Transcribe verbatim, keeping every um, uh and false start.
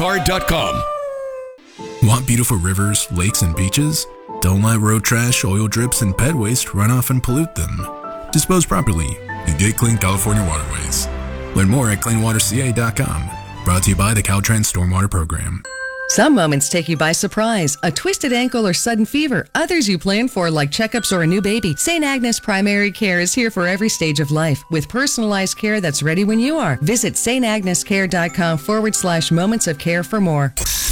card dot com. Want beautiful rivers, lakes, and beaches? Don't let road trash, oil drips, and pet waste run off and pollute them. Dispose properly and get clean California waterways. Learn more at clean water c a dot com. Brought to you by the Caltrans Stormwater Program. Some moments take you by surprise. A twisted ankle or sudden fever. Others you plan for, like checkups or a new baby. Saint Agnes Primary Care is here for every stage of life with personalized care that's ready when you are. Visit St Agnes Care dot com forward slash moments of care for more.